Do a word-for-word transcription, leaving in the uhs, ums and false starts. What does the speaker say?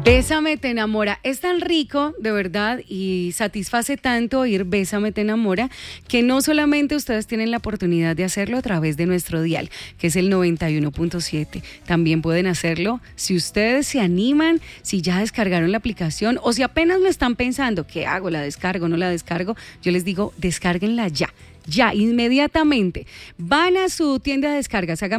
Bésame te enamora, es tan rico de verdad y satisface tanto oír Bésame te enamora que no solamente ustedes tienen la oportunidad de hacerlo a través de nuestro dial, que es el noventa y uno punto siete, también pueden hacerlo si ustedes se animan, si ya descargaron la aplicación o si apenas lo están pensando, ¿qué hago? ¿La descargo? ¿No la descargo? Yo les digo, descárguenla ya, ya, inmediatamente, van a su tienda de descargas, hagan